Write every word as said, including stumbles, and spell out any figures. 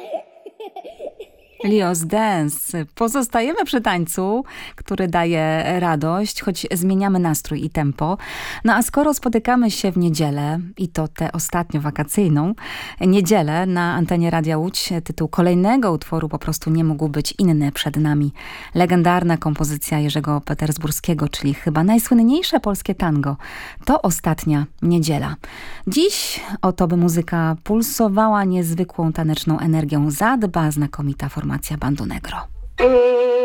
Leo's Dance. Pozostajemy przy tańcu, który daje radość, choć zmieniamy nastrój i tempo. No a skoro spotykamy się w niedzielę, i to tę ostatnio wakacyjną niedzielę na antenie Radia Łódź, tytuł kolejnego utworu po prostu nie mógł być inny przed nami. Legendarna kompozycja Jerzego Petersburskiego, czyli chyba najsłynniejsze polskie tango. To ostatnia niedziela. Dziś oto by muzyka pulsowała niezwykłą taneczną energią, zadba znakomita formacja Bando Negro.